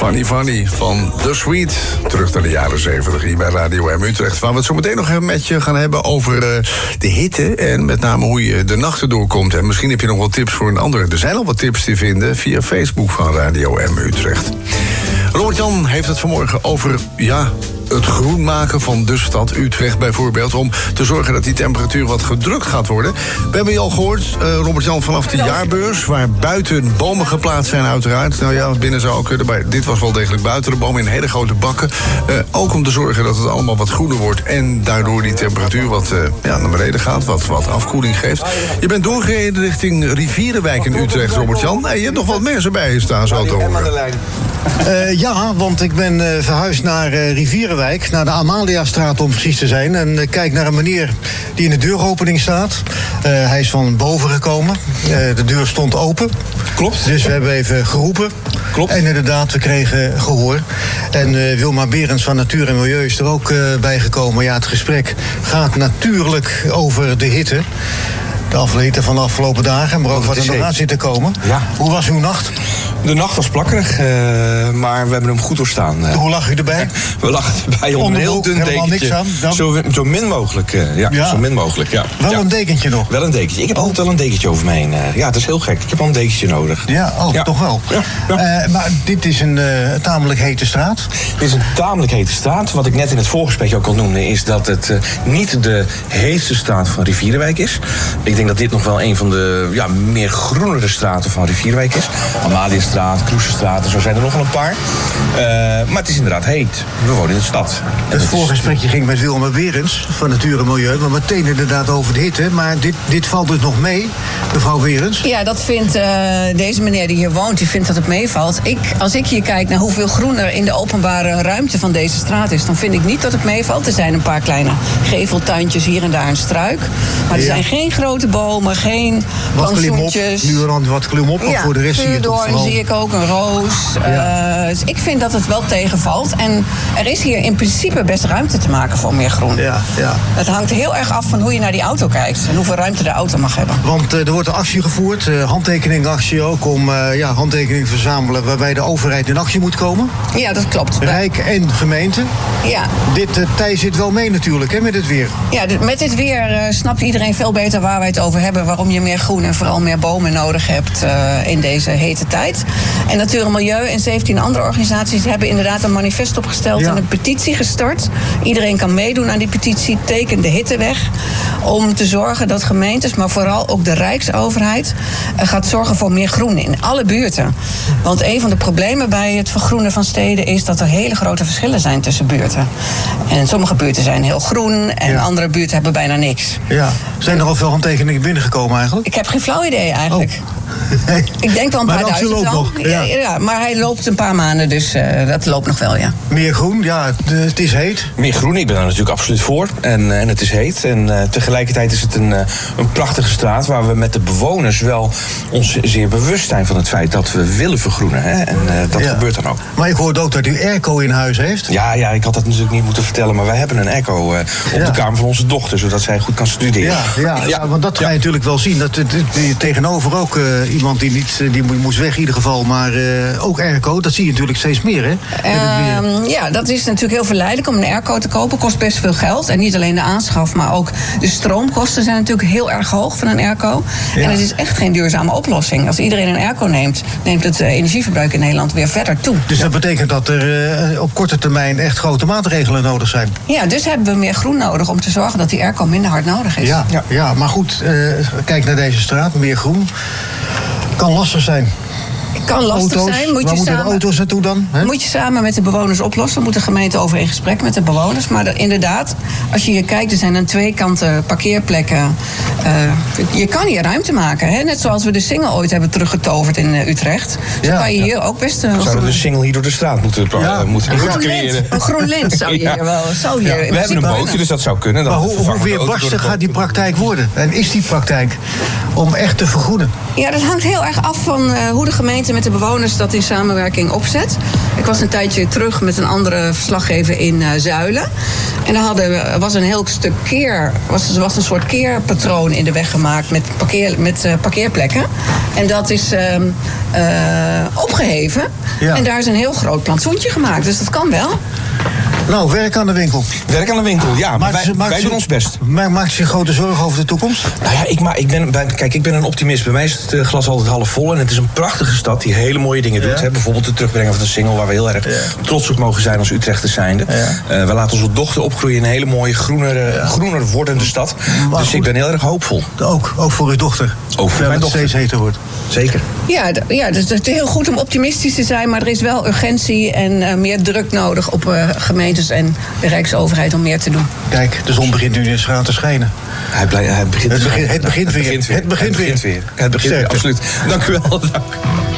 Funny Funny van The Sweet. Terug naar de jaren 70 hier bij Radio M Utrecht. Waar we het zo meteen nog even met je gaan hebben over de hitte. En met name hoe je de nachten doorkomt. En misschien heb je nog wel tips voor een ander. Er zijn al wat tips te vinden via Facebook van Radio M Utrecht. Robert-Jan heeft het vanmorgen over, het groen maken van de stad Utrecht bijvoorbeeld, om te zorgen dat die temperatuur wat gedrukt gaat worden. We hebben je al gehoord, Robert-Jan, vanaf de jaarbeurs, waar buiten bomen geplaatst zijn uiteraard. Nou ja, binnen zou ook erbij. Dit was wel degelijk buiten de bomen in hele grote bakken. Ook om te zorgen dat het allemaal wat groener wordt en daardoor die temperatuur wat naar beneden gaat, wat afkoeling geeft. Je bent doorgereden richting Rivierenwijk in Utrecht, Robert-Jan. En je hebt nog wat mensen bij je staan, zo te horen. Ja, want ik ben verhuisd naar Rivierenwijk, naar de Amaliastraat om precies te zijn. En kijk naar een meneer die in de deuropening staat. Hij is van boven gekomen. De deur stond open. Klopt. Dus we hebben even geroepen. Klopt. En inderdaad, we kregen gehoor. En Wilma Berends van Natuur en Milieu is er ook bijgekomen. Ja, het gesprek gaat natuurlijk over de hitte. De afleten van de afgelopen dagen, maar ook wat er nog aan zit te komen. Ja. Hoe was uw nacht? De nacht was plakkerig, maar we hebben hem goed doorstaan. Hoe lag u erbij? We lagen erbij onder een heel dun dekentje. Zo min mogelijk. Zo min mogelijk, ja. Wel een dekentje nog? Wel een dekentje. Ik heb altijd wel een dekentje over me heen. Ja, het is heel gek. Ik heb wel een dekentje nodig. Ja, toch wel. Ja. Maar dit is een tamelijk hete straat? Dit is een tamelijk hete straat. Wat ik net in het voorgesprek ook al noemde, is dat het niet de heetste straat van Rivierenwijk is. Ik denk dat dit nog wel een van de meer groenere straten van Rivierenwijk is. Amaliastraat, Kroesenstraat, zo zijn er nog wel een paar. Maar het is inderdaad heet. We wonen in de stad. Het voorgesprekje ging met Wilma Berends van Natuur en Milieu. Maar meteen inderdaad over de hitte. Maar dit valt dus nog mee, mevrouw Berends? Ja, dat vindt deze meneer die hier woont, die vindt dat het meevalt. Als ik hier kijk naar hoeveel groener in de openbare ruimte van deze straat is, dan vind ik niet dat het meevalt. Er zijn een paar kleine geveltuintjes, hier en daar een struik. Maar er zijn geen grote bomen, geen plantsoentjes. Nu er dan wat klim op, maar voor de rest zie je het vooral. Zie ik ook een roos. Dus ik vind dat het wel tegenvalt. En er is hier in principe best ruimte te maken voor meer groen. Ja. Het hangt heel erg af van hoe je naar die auto kijkt en hoeveel ruimte de auto mag hebben. Want er wordt een actie gevoerd, handtekeningactie ook, om handtekeningen te verzamelen waarbij de overheid in actie moet komen. Ja, dat klopt. Rijk en gemeente. Ja. Dit tij zit wel mee natuurlijk, hè, met het weer. Ja, met dit weer snapt iedereen veel beter waar wij het over hebben, waarom je meer groen en vooral meer bomen nodig hebt in deze hete tijd. En Natuur en Milieu en 17 andere organisaties hebben inderdaad een manifest opgesteld en een petitie gestart. Iedereen kan meedoen aan die petitie, teken de hitte weg, om te zorgen dat gemeentes, maar vooral ook de Rijksoverheid, gaat zorgen voor meer groen in alle buurten. Want een van de problemen bij het vergroenen van steden is dat er hele grote verschillen zijn tussen buurten. En sommige buurten zijn heel groen en andere buurten hebben bijna niks. Ja. Zijn er al veel handtekeningen binnengekomen eigenlijk? Ik heb geen flauw idee eigenlijk. Ik denk wel een paar duizend al. Ja, maar hij loopt een paar maanden, dus dat loopt nog wel, ja. Meer groen, het is heet. Meer groen, ik ben er natuurlijk absoluut voor. En het is heet. En tegelijkertijd is het een prachtige straat waar we met de bewoners wel ons zeer bewust zijn van het feit dat we willen vergroenen. Hè? En dat gebeurt dan ook. Maar ik hoorde ook dat u airco in huis heeft. Ja, ik had dat natuurlijk niet moeten vertellen, maar wij hebben een airco op de kamer van onze dochter, zodat zij goed kan studeren. Ja, want dat ga je natuurlijk wel zien. Dat tegenover ook iemand die moest weg in ieder geval, maar ook airco, dat zie je natuurlijk steeds meer, hè? Ja, dat is natuurlijk heel verleidelijk om een airco te kopen. Kost best veel geld. En niet alleen de aanschaf, maar ook de stroomkosten zijn natuurlijk heel erg hoog van een airco. Ja. En het is echt geen duurzame oplossing. Als iedereen een airco neemt het energieverbruik in Nederland weer verder toe. Dus dat betekent dat er op korte termijn echt grote maatregelen nodig zijn? Ja, dus hebben we meer groen nodig om te zorgen dat die airco minder hard nodig is. Ja, maar goed, kijk naar deze straat, meer groen. Kan lastig zijn. Kan lastig zijn. Waar moeten de auto's naartoe dan? Moet je samen met de bewoners oplossen. Moet de gemeente over in gesprek met de bewoners. Maar inderdaad, als je hier kijkt, er zijn aan twee kanten parkeerplekken. Je kan hier ruimte maken. Hè? Net zoals we de Singel ooit hebben teruggetoverd in Utrecht. Zo kan je hier ook best... Zouden we de Singel hier door de straat moeten creëren? Een groen lint zou je hier wel... we hebben een bootje, dus dat zou kunnen. Maar hoe weerbarstig gaat die praktijk worden? En is die praktijk? om echt te vergroenen? Ja, dat hangt heel erg af van hoe de gemeente met de bewoners dat in samenwerking opzet. Ik was een tijdje terug met een andere verslaggever in Zuilen. En daar was een heel stuk er was een soort keerpatroon in de weg gemaakt met parkeerplekken. En dat is opgeheven. Ja. En daar is een heel groot plantsoentje gemaakt. Dus dat kan wel. Nou, werk aan de winkel. Werk aan de winkel, ja. Maar wij doen ons best. Maakt je grote zorgen over de toekomst? Nou ja, ik ben een optimist. Bij mij is het glas altijd half vol. En het is een prachtige stad die hele mooie dingen doet. Hè? Bijvoorbeeld het terugbrengen van de Singel, waar we heel erg trots op mogen zijn als Utrechters zijnde. Ja. We laten onze dochter opgroeien in een hele mooie, groener wordende stad. Maar dus goed, ik ben heel erg hoopvol. Ook voor uw dochter? Ook voor mijn dochter. Het steeds heter wordt. Zeker. Ja, dus het is heel goed om optimistisch te zijn, maar er is wel urgentie en meer druk nodig op gemeentes en de Rijksoverheid om meer te doen. Kijk, de zon begint nu in straat te schijnen. Het begint weer. Het begint weer. Het begint weer, absoluut. Dank u wel. Dank.